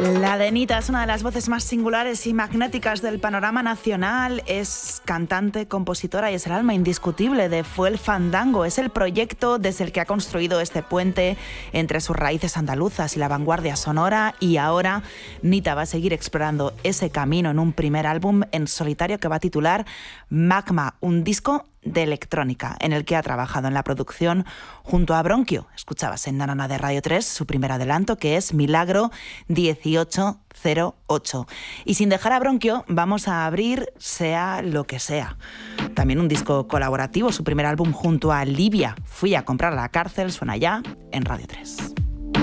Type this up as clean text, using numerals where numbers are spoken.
La de Nita es una de las voces más singulares y magnéticas del panorama nacional. Es cantante, compositora y es el alma indiscutible de Fue el Fandango. Es el proyecto desde el que ha construido este puente entre sus raíces andaluzas y la vanguardia sonora, y ahora Nita va a seguir explorando ese camino en un primer álbum en solitario que va a titular Magma, un disco de electrónica en el que ha trabajado en la producción junto a Bronquio. Escuchabas en Nanana de Radio 3 su primer adelanto, que es Milagro 1808. Y sin dejar a Bronquio, vamos a abrir Sea lo que sea. También un disco colaborativo, su primer álbum junto a Livia, Fui a comprar a la cárcel, suena ya en Radio 3.